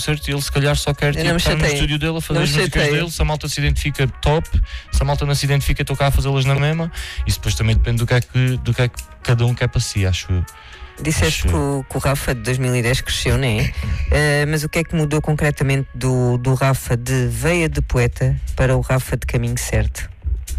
concerto e ele se calhar só quer Eu não me estar no chateio. estúdio dele a fazer Não as me músicas chateio. dele. Se a malta se identifica, top. Se a malta não se identifica, estou cá a fazê-las na mesma. Isso depois também depende do que é que cada um quer para si, acho eu. Disseste que o Rafa de 2010 cresceu, não é? Mas o que é que mudou concretamente do Rafa de veia de poeta para o Rafa de caminho certo?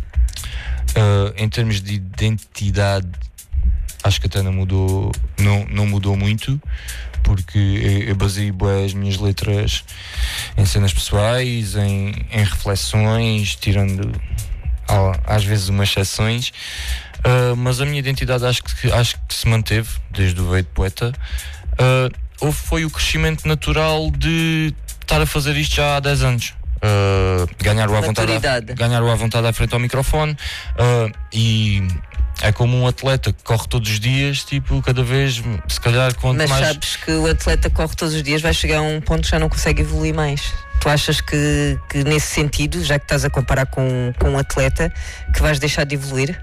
Em termos de identidade, acho que até não mudou muito, porque eu baseio bué as minhas letras em cenas pessoais, em reflexões, tirando às vezes umas exceções. Mas a minha identidade acho que se manteve desde o veio de poeta. Foi o crescimento natural de estar a fazer isto já há 10 anos. Ganhar o à vontade à frente ao microfone, e é como um atleta que corre todos os dias, tipo, cada vez, se calhar, quanto Mas mais... sabes que o atleta corre todos os dias, vai chegar a um ponto que já não consegue evoluir mais. Tu achas que nesse sentido, já que estás a comparar com um atleta, que vais deixar de evoluir?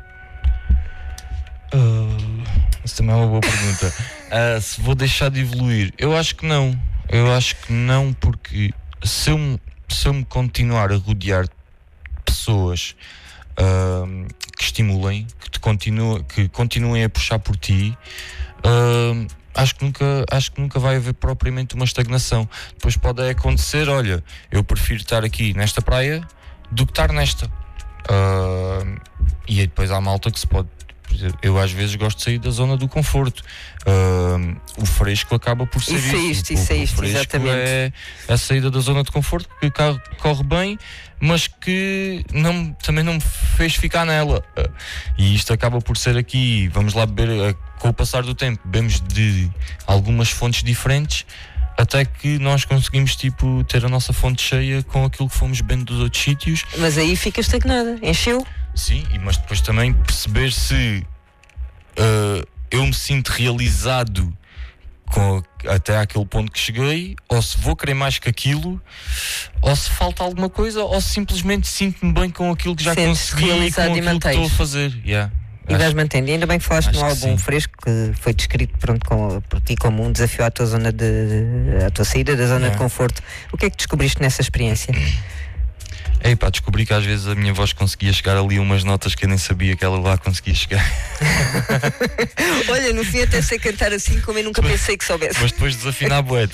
Isso também é uma boa pergunta. Se vou deixar de evoluir, eu acho que não, porque se eu me continuar a rodear de pessoas que estimulem, que continuem a puxar por ti, acho que nunca vai haver propriamente uma estagnação. Depois pode acontecer, olha, eu prefiro estar aqui nesta praia do que estar nesta, e aí depois há malta que se pode... Eu às vezes gosto de sair da zona do conforto. O fresco acaba por ser isso. Isso é o isto, fresco exatamente. é a saída da zona de conforto, que corre bem, mas que também não me fez ficar nela. E isto acaba por ser aqui, vamos lá beber, com o passar do tempo, bebemos de algumas fontes diferentes, até que nós conseguimos, tipo, ter a nossa fonte cheia com aquilo que fomos bebendo dos outros sítios. Mas aí fica estagnada, encheu? Sim, mas depois também perceber se eu me sinto realizado até àquele ponto que cheguei, ou se vou querer mais que aquilo, ou se falta alguma coisa, ou se simplesmente sinto-me bem com aquilo que já consegui e com aquilo que estou a fazer. E vais mantendo. E ainda bem que falaste no álbum sim. Fresco, que foi descrito por ti como um desafio à tua zona à tua saída da zona de conforto. O que é que descobriste nessa experiência? Descobri que às vezes a minha voz conseguia chegar ali umas notas que eu nem sabia que ela lá conseguia chegar. Olha, no fim até sei cantar assim como eu nunca pensei que soubesse. Mas depois desafinar bué.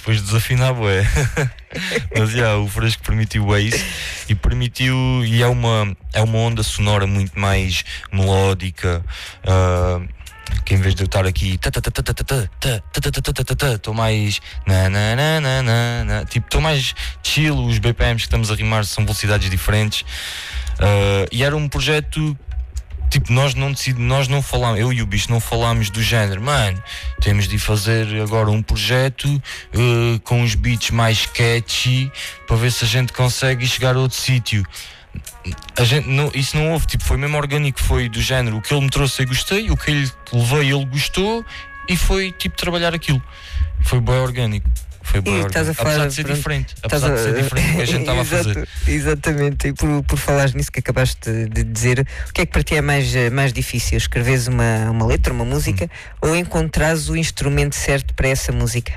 Mas o Fresco permitiu isso, e é uma onda sonora muito mais melódica, que em vez de eu estar aqui estou mais tipo, estou mais chill. Os BPMs que estamos a rimar são velocidades diferentes, e era um projeto tipo, nós não falámos, eu e o Bicho não falámos do género, mano, temos de fazer agora um projeto com uns beats mais catchy para ver se a gente consegue chegar a outro sítio. Isso não houve, tipo, foi mesmo orgânico, foi do género, o que ele me trouxe eu gostei, o que ele levei ele gostou, e foi tipo trabalhar aquilo. Foi bem orgânico. Apesar de ser diferente do que a gente estava a fazer. Exatamente, e por falares nisso que acabaste de dizer, o que é que para ti é mais difícil? Escreveres uma letra, uma música, ou encontrares o instrumento certo para essa música?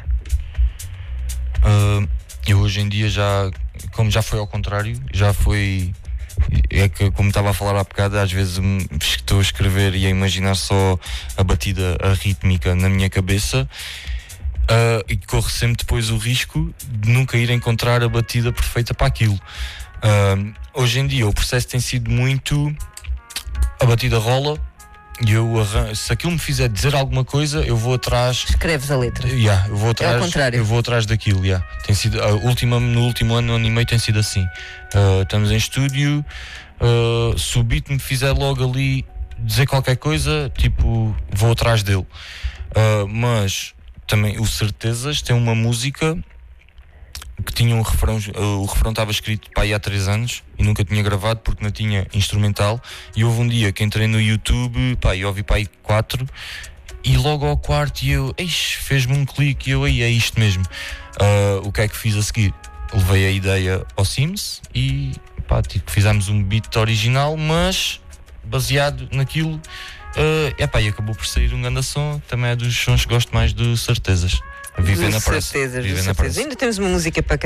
Eu hoje em dia como já foi ao contrário, já foi... É que, como estava a falar há bocado, às vezes estou a escrever e a imaginar só a batida, a rítmica na minha cabeça, e corro sempre depois o risco de nunca ir encontrar a batida perfeita para aquilo. Hoje em dia o processo tem sido muito... A batida rola e se aquilo me fizer dizer alguma coisa, eu vou atrás. Escreves a letra. Eu vou atrás, é ao contrário. Eu vou atrás daquilo. Tem sido, no último ano e meio tem sido assim. Estamos em estúdio, se o beat me fizer logo ali dizer qualquer coisa, tipo, vou atrás dele. Mas também o Certezas tem uma música que tinha um refrão. O refrão estava escrito para aí há 3 anos e nunca tinha gravado porque não tinha instrumental, e houve um dia que entrei no YouTube, e ouvi para aí 4, e logo ao quarto fez-me um clique, e eu aí é isto mesmo. O que é que fiz a seguir? Levei a ideia ao Sims e fizemos um beat original, mas baseado naquilo, e acabou por sair um grande som. Também é dos sons que gosto mais, de Certezas. Viver na Praça. Ainda temos uma música para